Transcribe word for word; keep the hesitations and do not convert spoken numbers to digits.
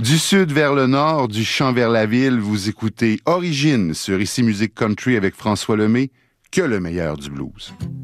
Du sud vers le nord, du champ vers la ville, vous écoutez Origine sur Ici Musique Country avec François Lemay, que le meilleur du blues.